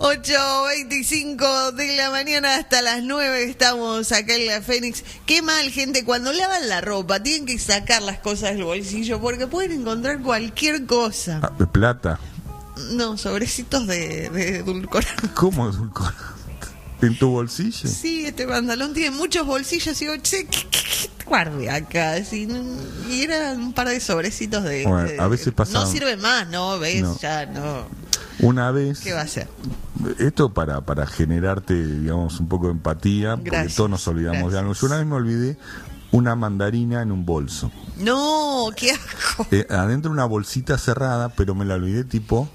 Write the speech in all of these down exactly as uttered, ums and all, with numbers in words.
ocho veinticinco de la mañana hasta las nueve estamos acá en la Fénix. Qué mal, gente, cuando lavan la ropa tienen que sacar las cosas del bolsillo porque pueden encontrar cualquier cosa. Ah, ¿de plata? No, sobrecitos de, de edulcorante. ¿Cómo edulcorante? ¿En tu bolsillo? Sí, este pantalón tiene muchos bolsillos y digo, che, ¿qué, qué, qué guarde acá? Así, y eran un par de sobrecitos de... Bueno, de a veces pasaban... No sirve más, ¿no? ¿Ves? No. Ya no... Una vez... ¿Qué va a hacer? Esto para, para generarte, digamos, un poco de empatía, porque Gracias, todos nos olvidamos gracias. de algo. Yo una vez me olvidé una mandarina en un bolso. No, qué asco. Eh, adentro una bolsita cerrada, pero me la olvidé tipo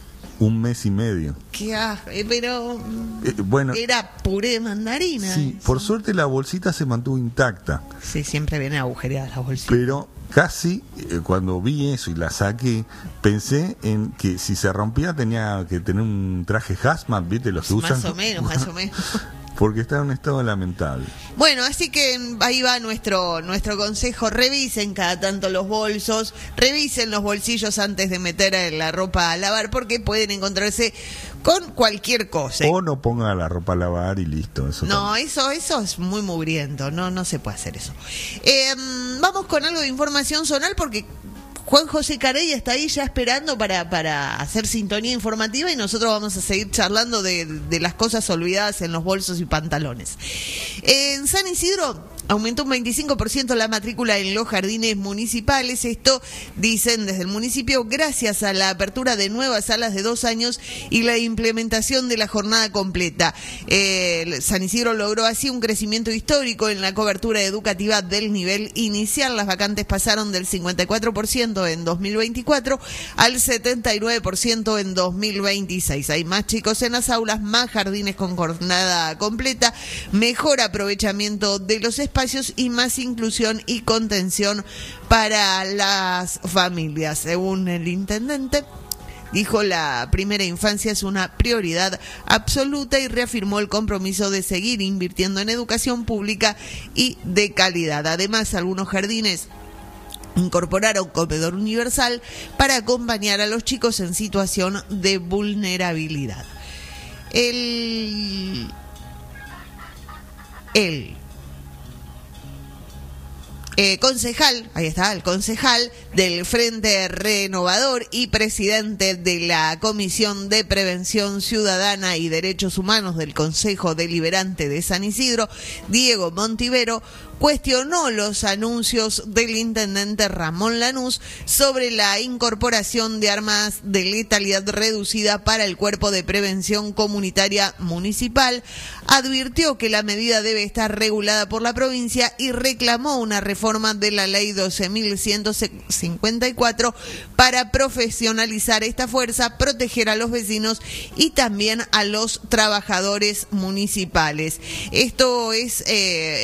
un mes y medio. Qué asco. Eh, pero Eh, bueno, era puré de mandarina. sí, eso. por suerte la bolsita se mantuvo intacta, Sí, siempre vienen agujereadas las bolsitas. pero casi eh, cuando vi eso y la saqué, pensé en que si se rompía tenía que tener un traje hazmat, ¿viste? Los que usan. Más o menos, más o menos. Porque está en un estado lamentable. Bueno, así que ahí va nuestro nuestro consejo. Revisen cada tanto los bolsos, revisen los bolsillos antes de meter la ropa a lavar porque pueden encontrarse con cualquier cosa. O no pongan la ropa a lavar y listo. Eso No, también. eso eso es muy mugriento, no no se puede hacer eso. Eh, vamos con algo de información zonal porque Juan José Carey está ahí ya esperando para, para hacer sintonía informativa y nosotros vamos a seguir charlando de, de las cosas olvidadas en los bolsos y pantalones. En San Isidro aumentó un veinticinco por ciento la matrícula en los jardines municipales. Esto dicen desde el municipio gracias a la apertura de nuevas salas de dos años y la implementación de la jornada completa. Eh, San Isidro logró así un crecimiento histórico en la cobertura educativa del nivel inicial. Las vacantes pasaron del cincuenta y cuatro por ciento en dos mil veinticuatro al setenta y nueve por ciento en dos mil veintiséis. Hay más chicos en las aulas, más jardines con jornada completa, mejor aprovechamiento de los espacios y más inclusión y contención para las familias. Según el intendente, dijo, la primera infancia es una prioridad absoluta y reafirmó el compromiso de seguir invirtiendo en educación pública y de calidad. Además, algunos jardines incorporaron comedor universal para acompañar a los chicos en situación de vulnerabilidad. El... El... Eh, concejal, ahí está, el concejal del Frente Renovador y presidente de la Comisión de Prevención Ciudadana y Derechos Humanos del Consejo Deliberante de San Isidro, Diego Montivero, cuestionó los anuncios del intendente Ramón Lanús sobre la incorporación de armas de letalidad reducida para el Cuerpo de Prevención Comunitaria Municipal. Advirtió que la medida debe estar regulada por la provincia y reclamó una reforma de la Ley doce mil ciento cincuenta y cuatro para profesionalizar esta fuerza, proteger a los vecinos y también a los trabajadores municipales. Esto es... Eh,